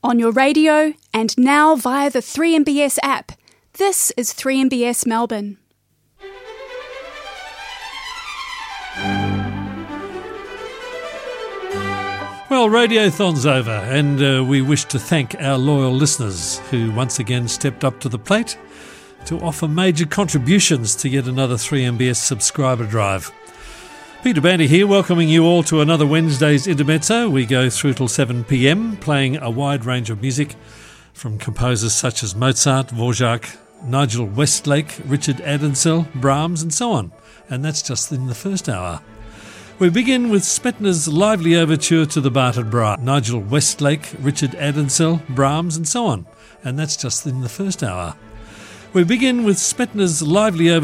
on your radio and now via the 3MBS app. This is 3MBS Melbourne. Well, Radiothon's over, and we wish to thank our loyal listeners who once again stepped up to the plate to offer major contributions to yet another 3MBS subscriber drive. Peter Bandy here, welcoming you all to another Wednesday's Intermezzo. We go through till 7 p.m, playing a wide range of music from composers such as Mozart, Dvorak, Nigel Westlake, Richard Adensel, Brahms and so on. And that's just in the first hour. We begin with Smetana's lively overture to the Barton Bra. Nigel Westlake, Richard Adensel, Brahms and so on. And that's just in the first hour. We begin with Smetana's lively overture